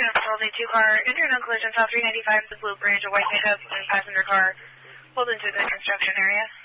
Unit Patrol, need 2 car, entered on collision, South 395, the Blue Bridge, a white pickup and passenger car pulled into the construction area.